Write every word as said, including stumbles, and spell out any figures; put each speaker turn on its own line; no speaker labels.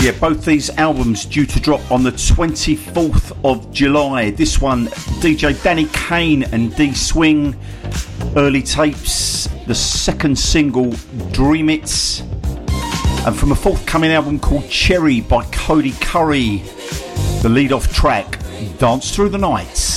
Yeah, both these albums due to drop on the twenty-fourth of July. This one, D J Danny Kane and D Swing, Early Tapes. The second single, Dream It. And from a forthcoming album called Cherry by Cody Curry, the lead-off track, Dance Through the Night.